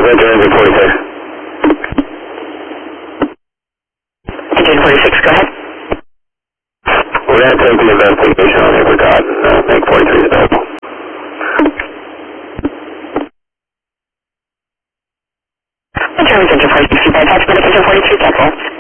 Enter engine 46. Engine 46, go ahead. We're going to take the investigation on Apricot and make 43 available. Enter engine 46, feedback, attachment, engine 43, cancel.